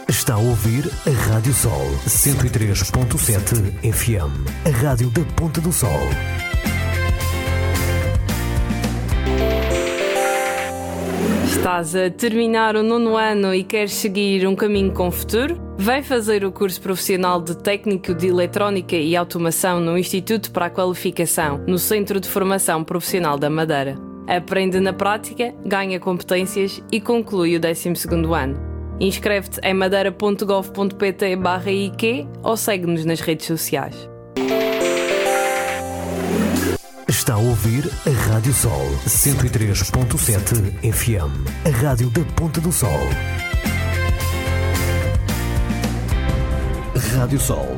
Está a ouvir a Rádio Sol 103.7 FM, a rádio da Ponta do Sol. Estás a terminar o 9º ano e queres seguir um caminho com futuro? Vem fazer o curso profissional de Técnico de Eletrónica e Automação no Instituto para a Qualificação, no Centro de Formação Profissional da Madeira. Aprende na prática, ganha competências e conclui o 12º ano. Inscreve-te em madeira.gov.pt/IQ ou segue-nos nas redes sociais. Está a ouvir a Rádio Sol 103.7 FM, a rádio da Ponta do Sol. Rádio Sol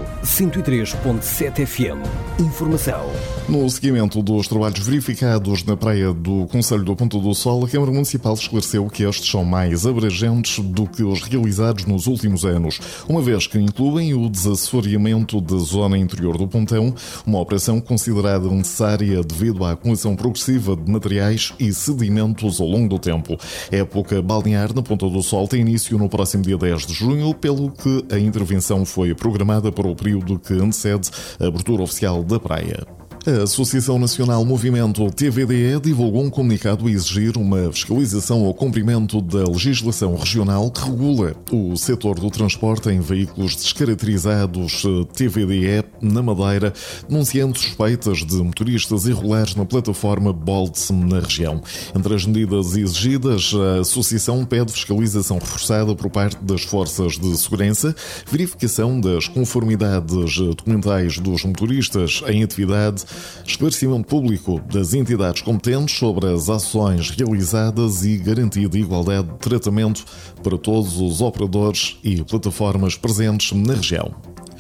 103.7 FM. Informação. No seguimento dos trabalhos verificados na praia do Concelho da Ponta do Sol, a Câmara Municipal esclareceu que estes são mais abrangentes do que os realizados nos últimos anos, uma vez que incluem o desassoreamento da zona interior do Pontão, uma operação considerada necessária devido à acumulação progressiva de materiais e sedimentos ao longo do tempo. A época balnear na Ponta do Sol tem início no próximo dia 10 de junho, pelo que a intervenção foi programada para o período que antecede a abertura oficial da praia. A Associação Nacional Movimento TVDE divulgou um comunicado a exigir uma fiscalização ao cumprimento da legislação regional que regula o setor do transporte em veículos descaracterizados TVDE na Madeira, denunciando suspeitas de motoristas irregulares na plataforma Bolt na região. Entre as medidas exigidas, a Associação pede fiscalização reforçada por parte das forças de segurança, verificação das conformidades documentais dos motoristas em atividade, esclarecimento público das entidades competentes sobre as ações realizadas e garantia de igualdade de tratamento para todos os operadores e plataformas presentes na região.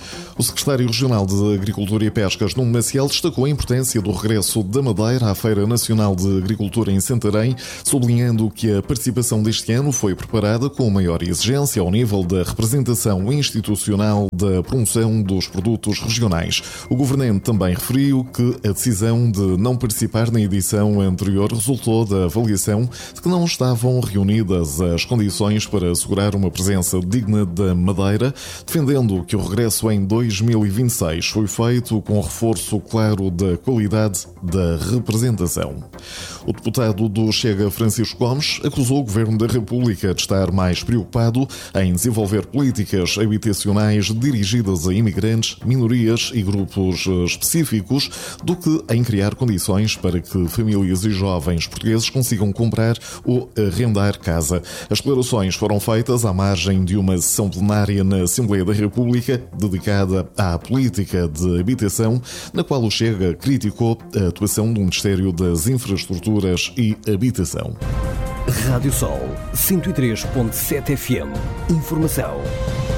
O secretário regional de Agricultura e Pescas, Nuno Maciel, destacou a importância do regresso da Madeira à Feira Nacional de Agricultura em Santarém, sublinhando que a participação deste ano foi preparada com maior exigência ao nível da representação institucional da promoção dos produtos regionais. O governante também referiu que a decisão de não participar na edição anterior resultou da avaliação de que não estavam reunidas as condições para assegurar uma presença digna da Madeira, defendendo que o regresso em 2026 foi feito com reforço claro da qualidade da representação. O deputado do Chega, Francisco Gomes, acusou o Governo da República de estar mais preocupado em desenvolver políticas habitacionais dirigidas a imigrantes, minorias e grupos específicos do que em criar condições para que famílias e jovens portugueses consigam comprar ou arrendar casa. As declarações foram feitas à margem de uma sessão plenária na Assembleia da República dedicada à política de habitação, na qual o Chega criticou a atuação do Ministério das Infraestruturas e Habitação. Rádio Sol 103.7 FM. Informação.